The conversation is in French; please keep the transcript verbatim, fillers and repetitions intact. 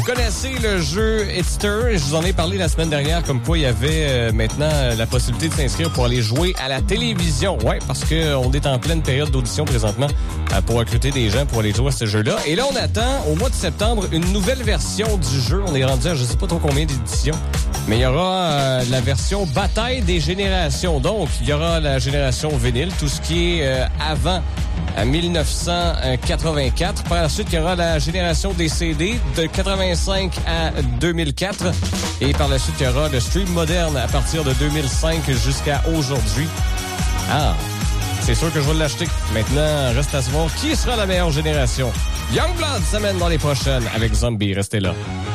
connaissez le jeu Hitster. Je vous en ai parlé la semaine dernière, comme quoi il y avait euh, maintenant euh, la possibilité de s'inscrire pour aller jouer à la télévision. Ouais, parce qu'on est en pleine période d'audition présentement euh, pour recruter des gens pour aller jouer à ce jeu-là. Et là, on attend au mois de septembre une nouvelle version du jeu. On est rendu à je sais pas trop combien d'éditions. Mais il y aura euh, la version Bataille des générations. Donc, il y aura la génération vinyle, tout ce qui est euh, avant à dix-neuf cent quatre-vingt-quatre. Par la suite, il y aura la génération des C D de quatre-vingt-cinq à deux mille quatre. Et par la suite, il y aura le stream moderne à partir de deux mille cinq jusqu'à aujourd'hui. Ah, c'est sûr que je vais l'acheter. Maintenant, reste à savoir qui sera la meilleure génération. Youngblood s'amène dans les prochaines avec Zombie. Restez là.